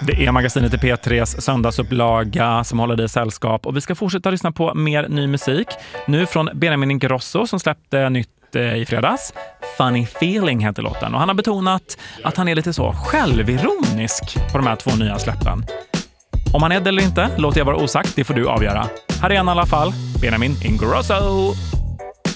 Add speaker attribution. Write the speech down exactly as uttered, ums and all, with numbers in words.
Speaker 1: Det är magasinet i P tre:s söndagsupplaga som håller dig sällskap. Och vi ska fortsätta lyssna på mer ny musik. Nu från Benjamin Ingrosso som släppte nytt i fredags. Funny Feeling heter låten. Och han har betonat att han är lite så självironisk på de här två nya släppen. Om han är det eller inte, låter jag vara osagt. Det får du avgöra. Här är han i alla fall, Benjamin Ingrosso.